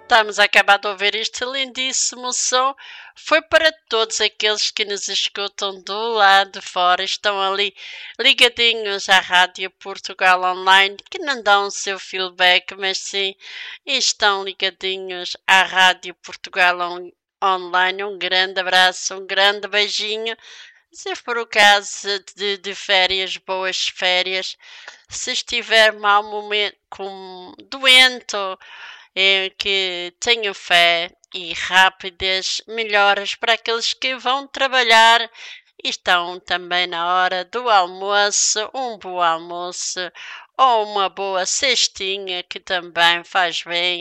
Estamos a acabar de ouvir este lindíssimo som. Foi para todos aqueles que nos escutam do lado de fora, estão ali ligadinhos à Rádio Portugal Online, que não dão o seu feedback, mas sim estão ligadinhos à Rádio Portugal Online. Um grande abraço, um grande beijinho. Se for o caso de férias, boas férias. Se estiver mal momento, doente ou que tenham fé e rápidas melhoras para aqueles que vão trabalhar e estão também na hora do almoço, um bom almoço ou uma boa cestinha que também faz bem.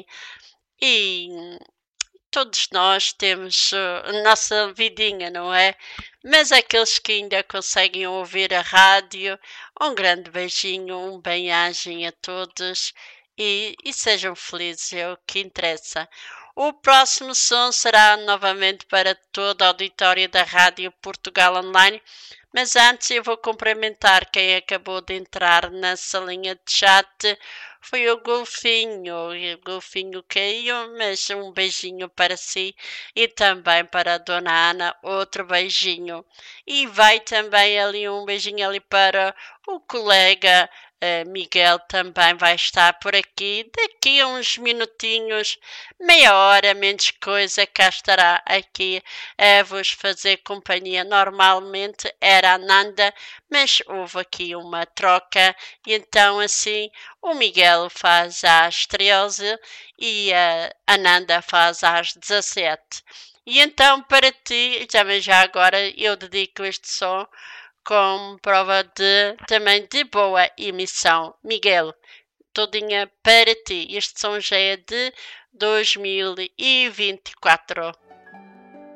E todos nós temos a nossa vidinha, não é? Mas aqueles que ainda conseguem ouvir a rádio, um grande beijinho, um bem-ajem a todos e sejam felizes, é o que interessa. O próximo som será novamente para todo o auditório da Rádio Portugal Online, mas antes eu vou cumprimentar quem acabou de entrar na salinha de chat. Foi o Golfinho, e o Golfinho caiu, mas um beijinho para si e também para a Dona Ana, outro beijinho. E vai também ali um beijinho ali para o colega Miguel, também vai estar por aqui. Daqui a uns minutinhos, meia hora, menos coisa, cá estará aqui a vos fazer companhia. Normalmente era a Nanda, mas houve aqui uma troca e então assim o Miguel faz às 13 e a Nanda faz às 17. E então para ti, também já agora eu dedico este som com prova também de boa emissão. Miguel, todinha para ti. Este som já é de 2024.